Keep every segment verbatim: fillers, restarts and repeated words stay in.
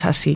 así.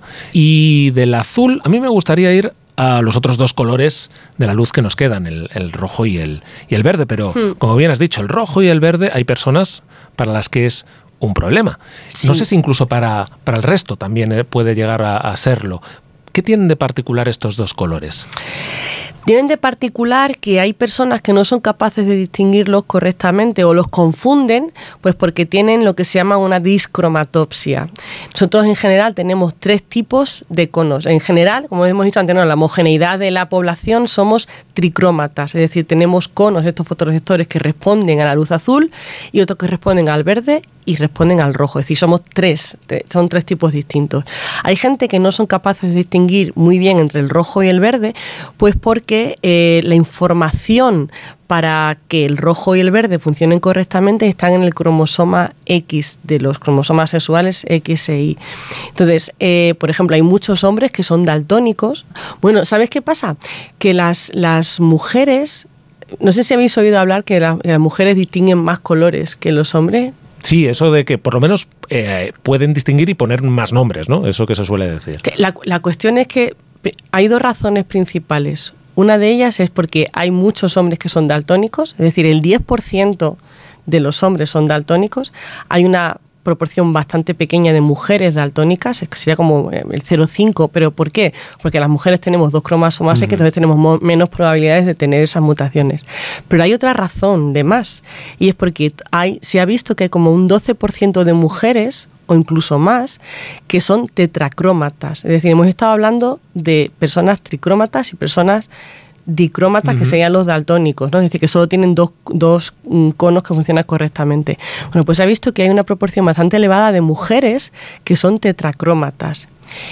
Y del azul, a mí me gustaría ir a los otros dos colores de la luz que nos quedan, el, el rojo y el, y el verde, pero hmm. como bien has dicho, el rojo y el verde hay personas para las que es un problema. Sí. No sé si incluso para, para el resto también eh, puede llegar a, a serlo. ¿Qué tienen de particular estos dos colores? Tienen de particular que hay personas que no son capaces de distinguirlos correctamente o los confunden, pues porque tienen lo que se llama una discromatopsia. Nosotros en general tenemos tres tipos de conos. En general, como hemos dicho antes, no, la homogeneidad de la población somos tricrómatas, es decir, tenemos conos, estos fotorreceptores que responden a la luz azul y otros que responden al verde y responden al rojo. Es decir, somos tres, son tres tipos distintos. Hay gente que no son capaces de distinguir muy bien entre el rojo y el verde, pues porque eh, la información para que el rojo y el verde funcionen correctamente están en el cromosoma X de los cromosomas sexuales X e Y. Entonces, eh, por ejemplo, hay muchos hombres que son daltónicos. Bueno, ¿sabes qué pasa? Que las, las mujeres, no sé si habéis oído hablar que, la, que las mujeres distinguen más colores que los hombres. Sí, eso de que por lo menos eh, pueden distinguir y poner más nombres, ¿no? Eso que se suele decir. La, la cuestión es que hay dos razones principales. Una de ellas es porque hay muchos hombres que son daltónicos, es decir, el diez por ciento de los hombres son daltónicos. Hay una proporción bastante pequeña de mujeres daltónicas, es que sería como el cero coma cinco, ¿pero por qué? Porque las mujeres tenemos dos cromosomas X, uh-huh. entonces tenemos mo- menos probabilidades de tener esas mutaciones. Pero hay otra razón de más, y es porque hay, se ha visto que hay como un doce por ciento de mujeres, o incluso más, que son tetracrómatas. Es decir, hemos estado hablando de personas tricrómatas y personas dicrómatas, uh-huh. que serían los daltónicos, ¿no? Es decir, que solo tienen dos, dos um, conos que funcionan correctamente. Bueno, pues se ha visto que hay una proporción bastante elevada de mujeres que son tetracrómatas.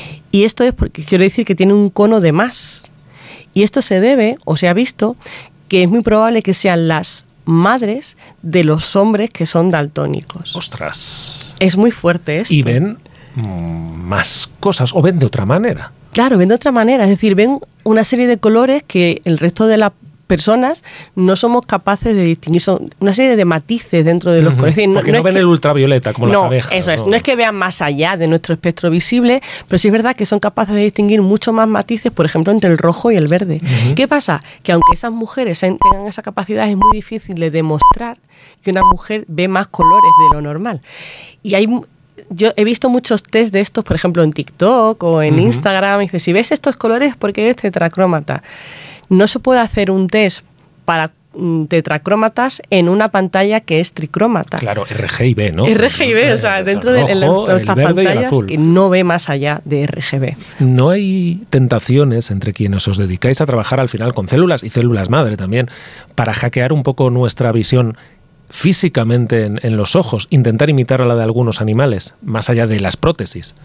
Y esto es porque quiero decir que tienen un cono de más. Y esto se debe, o se ha visto, que es muy probable que sean las madres de los hombres que son daltónicos. ¡Ostras! Es muy fuerte esto. Y ven mmm, más cosas, o ven de otra manera. Claro, ven de otra manera, es decir, ven una serie de colores que el resto de las personas no somos capaces de distinguir, son una serie de matices dentro de los uh-huh. colores. No, Porque no, no ven que, el ultravioleta como no, las abejas. Eso es, ¿no? no es que vean más allá de nuestro espectro visible, pero sí es verdad que son capaces de distinguir mucho más matices, por ejemplo, entre el rojo y el verde. Uh-huh. ¿Qué pasa? Que aunque esas mujeres tengan esa capacidad, es muy difícil de demostrar que una mujer ve más colores de lo normal. Y hay... Yo he visto muchos test de estos, por ejemplo, en TikTok o en uh-huh. Instagram. Y dice, si ves estos colores, ¿por qué eres tetracrómata? No se puede hacer un test para tetracrómatas en una pantalla que es tricrómata. Claro, R G B, ¿no? R G B, o sea, dentro de, rojo, de estas pantallas que no ve más allá de R G B. ¿No hay tentaciones entre quienes os dedicáis a trabajar al final con células y células madre también para hackear un poco nuestra visión físicamente en, en los ojos, intentar imitar a la de algunos animales, más allá de las prótesis?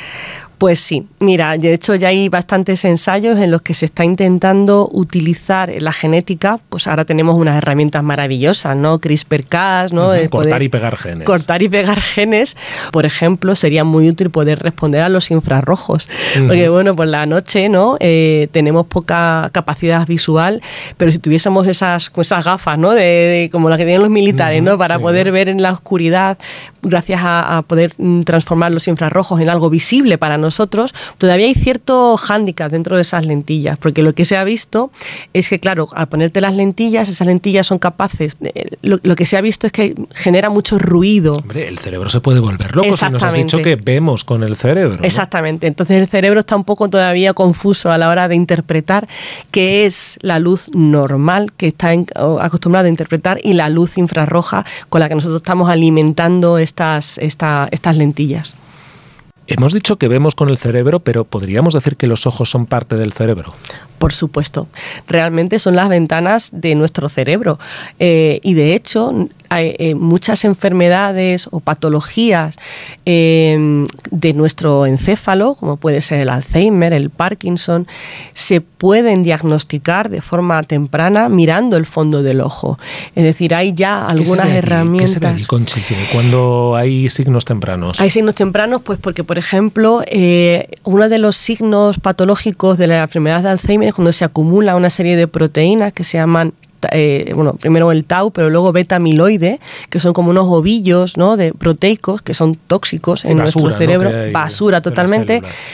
Pues sí, mira, de hecho ya hay bastantes ensayos en los que se está intentando utilizar la genética, pues ahora tenemos unas herramientas maravillosas, ¿no? CRISPR-Cas, ¿no? Uh-huh, cortar y pegar genes. Cortar y pegar genes, por ejemplo, sería muy útil poder responder a los infrarrojos, uh-huh. porque bueno, por la noche, ¿no? Eh, tenemos poca capacidad visual, pero si tuviésemos esas, esas gafas, ¿no? De, de, como las que tienen los militares, uh-huh, ¿no? Para sí, poder ver en la oscuridad, gracias a, a poder transformar los infrarrojos en algo visible para nosotros, todavía hay cierto hándicap dentro de esas lentillas, porque lo que se ha visto es que, claro, al ponerte las lentillas, esas lentillas son capaces, lo, lo que se ha visto es que genera mucho ruido. Hombre, el cerebro se puede volver loco, si nos has dicho que vemos con el cerebro, ¿no? Exactamente, entonces el cerebro está un poco todavía confuso a la hora de interpretar qué es la luz normal que está en, acostumbrado a interpretar y la luz infrarroja con la que nosotros estamos alimentando estas, esta, estas lentillas. Hemos dicho que vemos con el cerebro, pero ¿podríamos decir que los ojos son parte del cerebro? Por supuesto. Realmente son las ventanas de nuestro cerebro. Eh, y de hecho, hay eh, muchas enfermedades o patologías eh, de nuestro encéfalo, como puede ser el Alzheimer, el Parkinson, se pueden diagnosticar de forma temprana mirando el fondo del ojo. Es decir, hay ya algunas ¿Qué herramientas. ¿Qué se ve aquí, Conchi, cuando hay signos tempranos? Hay signos tempranos, pues porque, por ejemplo, eh, uno de los signos patológicos de la enfermedad de Alzheimer es cuando se acumula una serie de proteínas que se llaman eh, bueno, primero el tau, pero luego beta-amiloide, que son como unos ovillos, ¿no?, de proteicos que son tóxicos sí, en basura, nuestro cerebro, ¿no? Basura totalmente,